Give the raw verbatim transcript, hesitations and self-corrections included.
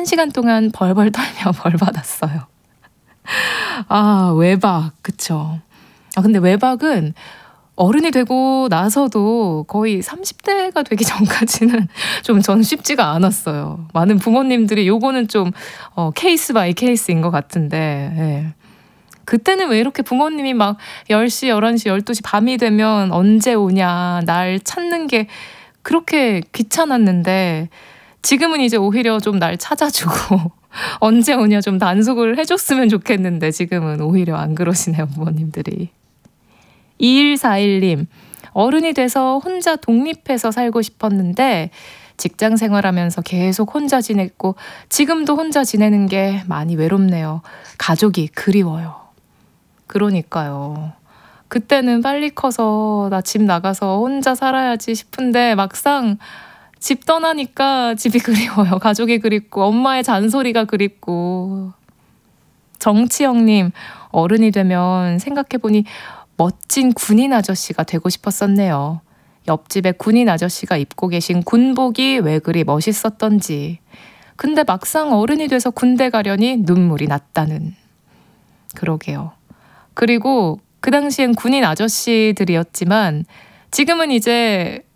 한 시간 동안 벌벌 떨며 벌 받았어요. 아, 외박. 그쵸. 아, 근데 외박은 어른이 되고 나서도 거의 삼십 대가 되기 전까지는 좀 전 쉽지가 않았어요. 많은 부모님들이 요거는 좀 어, 케이스 바이 케이스인 것 같은데, 예. 그때는 왜 이렇게 부모님이 막 열 시, 열한 시, 열두 시 밤이 되면 언제 오냐, 날 찾는 게 그렇게 귀찮았는데, 지금은 이제 오히려 좀 날 찾아주고 언제 오냐 좀 단속을 해줬으면 좋겠는데, 지금은 오히려 안 그러시네요, 부모님들이. 이일사일 님, 어른이 돼서 혼자 독립해서 살고 싶었는데 직장 생활하면서 계속 혼자 지냈고 지금도 혼자 지내는 게 많이 외롭네요. 가족이 그리워요. 그러니까요. 그때는 빨리 커서 나 집 나가서 혼자 살아야지 싶은데 막상 집 떠나니까 집이 그리워요. 가족이 그립고 엄마의 잔소리가 그립고. 정치영님, 어른이 되면 생각해보니 멋진 군인 아저씨가 되고 싶었었네요. 옆집에 군인 아저씨가 입고 계신 군복이 왜 그리 멋있었던지. 근데 막상 어른이 돼서 군대 가려니 눈물이 났다는. 그러게요. 그리고 그 당시엔 군인 아저씨들이었지만 지금은 이제